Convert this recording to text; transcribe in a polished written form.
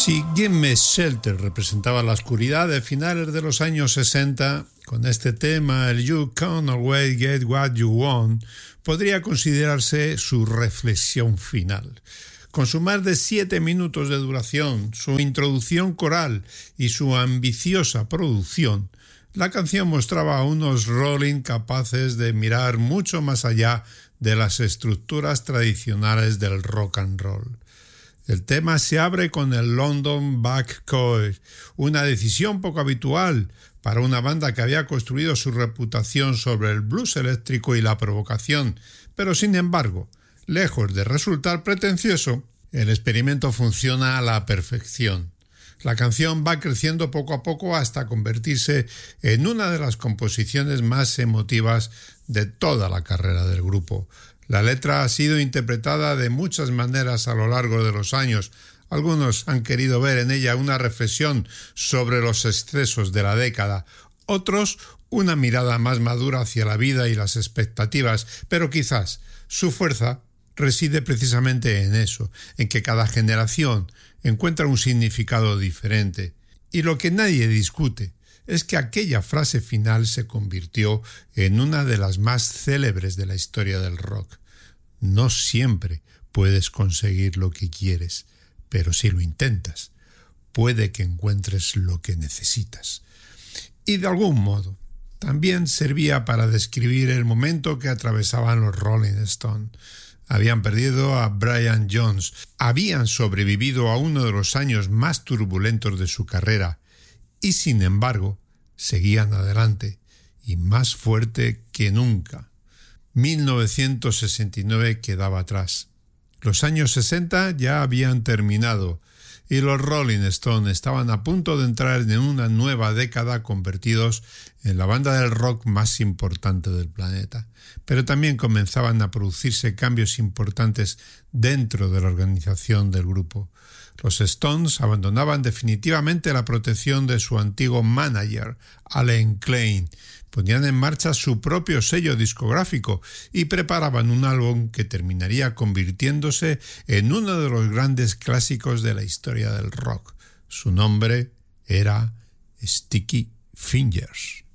Si Gimme Shelter representaba la oscuridad de finales de los años 60, con este tema, el You Can't Always Get What You Want, podría considerarse su reflexión final. Con sus más de 7 minutos de duración, su introducción coral y su ambiciosa producción, la canción mostraba a unos Rolling capaces de mirar mucho más allá de las estructuras tradicionales del rock and roll. El tema se abre con el London Back Chord, una decisión poco habitual para una banda que había construido su reputación sobre el blues eléctrico y la provocación, pero sin embargo, lejos de resultar pretencioso, el experimento funciona a la perfección. La canción va creciendo poco a poco hasta convertirse en una de las composiciones más emotivas de toda la carrera del grupo. La letra ha sido interpretada de muchas maneras a lo largo de los años. Algunos han querido ver en ella una reflexión sobre los excesos de la década, otros una mirada más madura hacia la vida y las expectativas, pero quizás su fuerza reside precisamente en eso, en que cada generación encuentra un significado diferente. Y lo que nadie discute es que aquella frase final se convirtió en una de las más célebres de la historia del rock. No siempre puedes conseguir lo que quieres, pero si lo intentas, puede que encuentres lo que necesitas. Y de algún modo, también servía para describir el momento que atravesaban los Rolling Stones. Habían perdido a Brian Jones, habían sobrevivido a uno de los años más turbulentos de su carrera y, sin embargo, seguían adelante y más fuerte que nunca. 1969 quedaba atrás. Los años 60 ya habían terminado y los Rolling Stones estaban a punto de entrar en una nueva década convertidos en la banda del rock más importante del planeta. Pero también comenzaban a producirse cambios importantes dentro de la organización del grupo. Los Stones abandonaban definitivamente la protección de su antiguo manager, Allen Klein, ponían en marcha su propio sello discográfico y preparaban un álbum que terminaría convirtiéndose en uno de los grandes clásicos de la historia del rock. Su nombre era Sticky Fingers.